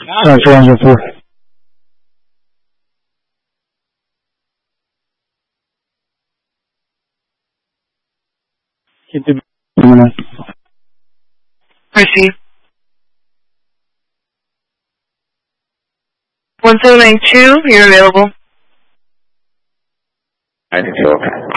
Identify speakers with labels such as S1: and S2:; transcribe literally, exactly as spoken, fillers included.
S1: Transfer engine four.
S2: Receive. one seven nine two, you're available.
S3: I think so, okay.